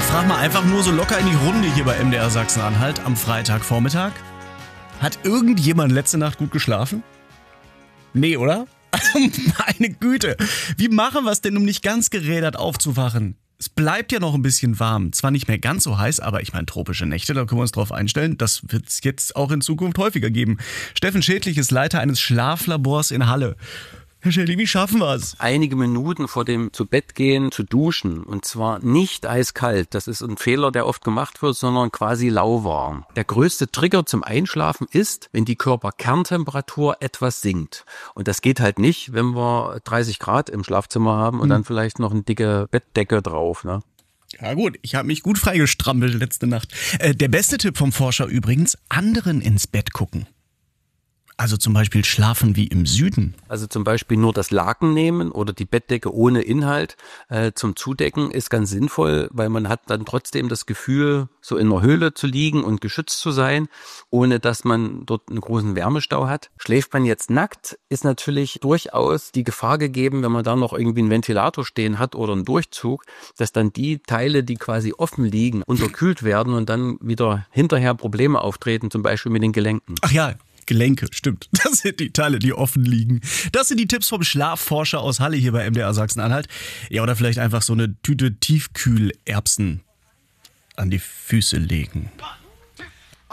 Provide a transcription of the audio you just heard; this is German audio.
frage mal einfach nur so locker in die Runde hier bei MDR Sachsen-Anhalt am Freitagvormittag. Hat irgendjemand letzte Nacht gut geschlafen? Nee, oder? Meine Güte. Wie machen wir es denn, um nicht ganz gerädert aufzuwachen? Es bleibt ja noch ein bisschen warm. Zwar nicht mehr ganz so heiß, aber ich meine, tropische Nächte, da können wir uns drauf einstellen. Das wird es jetzt auch in Zukunft häufiger geben. Steffen Schädlich ist Leiter eines Schlaflabors in Halle. Herr Schädlich, wie schaffen wir es? Einige Minuten vor dem Zubettgehen zu duschen. Und zwar nicht eiskalt. Das ist ein Fehler, der oft gemacht wird, sondern quasi lauwarm. Der größte Trigger zum Einschlafen ist, wenn die Körperkerntemperatur etwas sinkt. Und das geht halt nicht, wenn wir 30 Grad im Schlafzimmer haben und dann vielleicht noch eine dicke Bettdecke drauf, ne? Ja gut, ich habe mich gut freigestrampelt letzte Nacht. Der beste Tipp vom Forscher übrigens, anderen ins Bett gucken. Also zum Beispiel schlafen wie im Süden. Also zum Beispiel nur das Laken nehmen oder die Bettdecke ohne Inhalt zum Zudecken ist ganz sinnvoll, weil man hat dann trotzdem das Gefühl, so in einer Höhle zu liegen und geschützt zu sein, ohne dass man dort einen großen Wärmestau hat. Schläft man jetzt nackt, ist natürlich durchaus die Gefahr gegeben, wenn man da noch irgendwie einen Ventilator stehen hat oder einen Durchzug, dass dann die Teile, die quasi offen liegen, unterkühlt werden und dann wieder hinterher Probleme auftreten, zum Beispiel mit den Gelenken. Ach ja, Gelenke, stimmt. Das sind die Teile, die offen liegen. Das sind die Tipps vom Schlafforscher aus Halle hier bei MDR Sachsen-Anhalt. Ja, oder vielleicht einfach so eine Tüte Tiefkühlerbsen an die Füße legen.